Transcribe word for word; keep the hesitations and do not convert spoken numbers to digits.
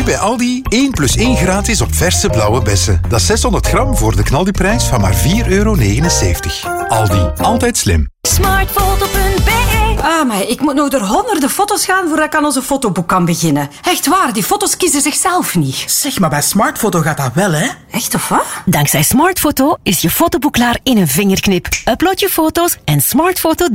Nu bij Aldi één plus één gratis op verse blauwe bessen. Dat is zeshonderd gram voor de knaldiprijs van maar vier euro negenenzeventig. Aldi, altijd slim. smartfoto punt be. Ah, maar ik moet nog door honderden foto's gaan voordat ik aan onze fotoboek kan beginnen. Echt waar, die foto's kiezen zichzelf niet. Zeg, maar bij Smartfoto gaat dat wel, hè? Echt of wat? Dankzij Smartfoto is je fotoboek klaar in een vingerknip. Upload je foto's en Smartfoto